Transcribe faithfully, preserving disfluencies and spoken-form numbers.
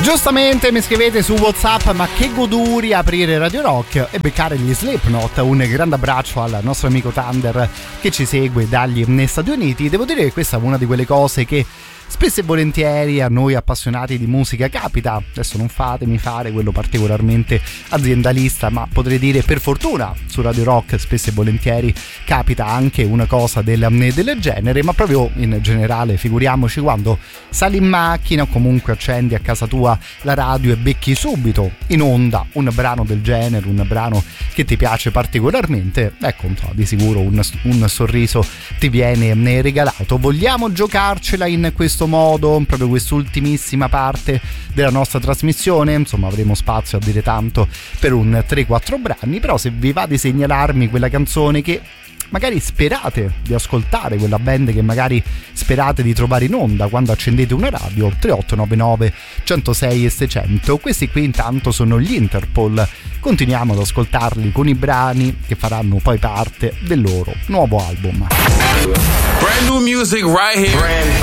Giustamente mi scrivete su WhatsApp: ma che goduri aprire Radio Rock e beccare gli Slipknot. Un grande abbraccio al nostro amico Thunder che ci segue dagli Stati Uniti. Devo dire che questa è una di quelle cose che spesso e volentieri a noi appassionati di musica capita. Adesso non fatemi fare quello particolarmente aziendalista, ma potrei dire per fortuna su Radio Rock spesso e volentieri capita anche una cosa del, del genere, ma proprio in generale figuriamoci quando sali in macchina o comunque accendi a casa tua la radio e becchi subito in onda un brano del genere, un brano che ti piace particolarmente. Ecco, di sicuro un, un sorriso ti viene regalato. Vogliamo giocarcela in questo modo, proprio quest'ultimissima parte della nostra trasmissione? Insomma, avremo spazio a dire tanto per un tre quattro brani, però se vi va di segnalarmi quella canzone che magari sperate di ascoltare, quella band che magari sperate di trovare in onda quando accendete una radio, tre otto nove nove uno zero sei e seicento. Questi qui intanto sono gli Interpol. Continuiamo ad ascoltarli con i brani che faranno poi parte del loro nuovo album. Brand new music right here. Brand